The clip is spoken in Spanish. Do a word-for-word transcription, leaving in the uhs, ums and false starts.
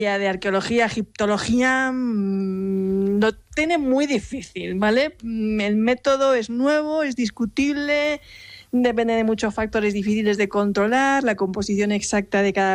de arqueología, egiptología, mmm, lo tiene muy difícil, ¿vale? El método es nuevo, es discutible, depende de muchos factores difíciles de controlar, la composición exacta de cada